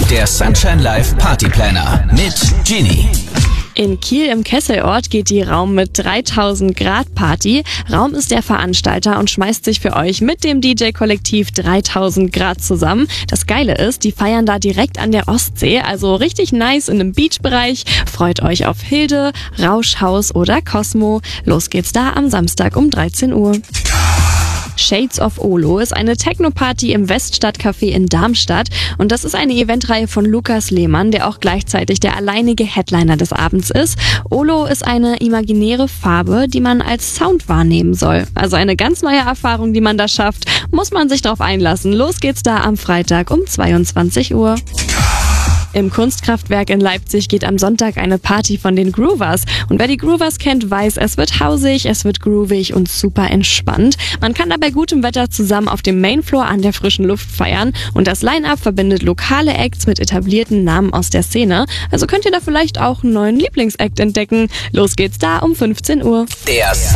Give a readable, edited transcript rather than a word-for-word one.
Der Sunshine Live Partyplanner mit Genie. In Kiel im Kesselort geht die Raum mit 3000 Grad Party. Raum ist der Veranstalter und schmeißt sich für euch mit dem DJ-Kollektiv 3000 Grad zusammen. Das Geile ist, die feiern da direkt an der Ostsee, also richtig nice in einem Beachbereich. Freut euch auf Hilde, Rauschhaus oder Cosmo. Los geht's da am Samstag um 13 Uhr. Shades of Olo ist eine Techno-Party im Weststadtcafé in Darmstadt und das ist eine Eventreihe von Lukas Lehmann, der auch gleichzeitig der alleinige Headliner des Abends ist. Olo ist eine imaginäre Farbe, die man als Sound wahrnehmen soll. Also eine ganz neue Erfahrung, die man da schafft, muss man sich drauf einlassen. Los geht's da am Freitag um 22 Uhr. Im Kunstkraftwerk in Leipzig geht am Sonntag eine Party von den Groovers. Und wer die Groovers kennt, weiß, es wird hausig, es wird groovig und super entspannt. Man kann da bei gutem Wetter zusammen auf dem Mainfloor an der frischen Luft feiern. Und das Line-Up verbindet lokale Acts mit etablierten Namen aus der Szene. Also könnt ihr da vielleicht auch einen neuen Lieblingsact entdecken. Los geht's da um 15 Uhr. Der